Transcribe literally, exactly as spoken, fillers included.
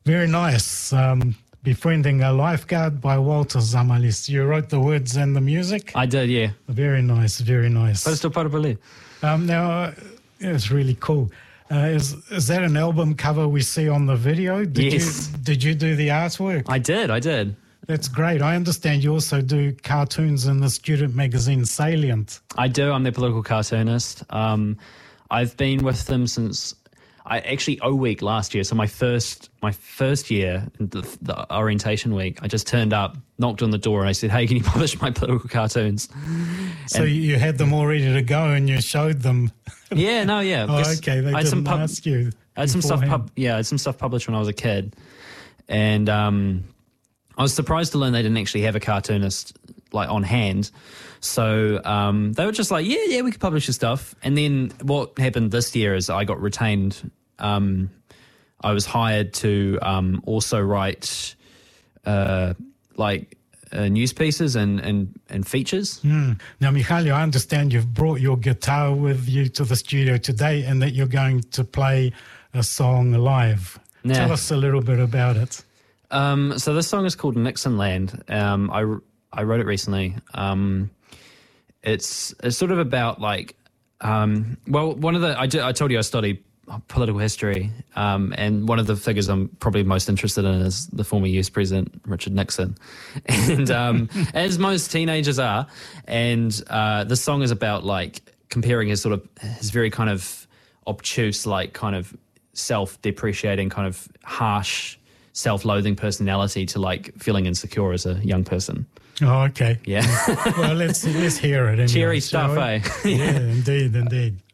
Very nice. Um, Befriending a Lifeguard by Walter Zamalis. You wrote the words and the music? I did, yeah. Very nice, very nice. But it's still part of Bali. Um, now, uh, it's really cool. Uh, is is that an album cover we see on the video? Did Yes. You, did you do the artwork? I did, I did. That's great. I understand you also do cartoons in the student magazine Salient. I do. I'm their political cartoonist. Um, I've been with them since I actually O Week last year. So my first my first year, the, the orientation week, I just turned up, knocked on the door, and I said, "Hey, can you publish my political cartoons?" So and, you had them all ready to go, and you showed them. Yeah, no, yeah. Oh, Just- okay. They I had didn't some pub- ask you. I had some stuff. beforehand. Pub- yeah, I had some stuff published when I was a kid, and um, I was surprised to learn they didn't actually have a cartoonist like on hand. So um, they were just like, yeah, yeah, we could publish your stuff. And then what happened this year is I got retained. Um, I was hired to um, also write uh, like uh, news pieces and, and, and features. Mm. Now, Mihaly, I understand you've brought your guitar with you to the studio today and that you're going to play a song live. Yeah. Tell us a little bit about it. Um, so this song is called Nixon Land. Um, I, I wrote it recently. Um, it's, it's sort of about like, um, well, one of the, I, did, I told you I studied political history, um, and one of the figures I'm probably most interested in is the former U S President, Richard Nixon. And um, as most teenagers are, and uh, this song is about like comparing his sort of, his very kind of obtuse, like kind of self-depreciating, kind of harsh, self-loathing personality to like feeling insecure as a young person. Oh, okay. Yeah. Well, let's let's hear it. Anyway, Cheery shall stuff, we? eh? Yeah, indeed, indeed.